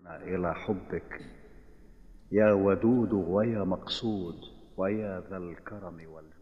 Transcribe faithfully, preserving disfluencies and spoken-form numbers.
إلى حبك يا ودود ويا مقصود ويا ذا الكرم والجود.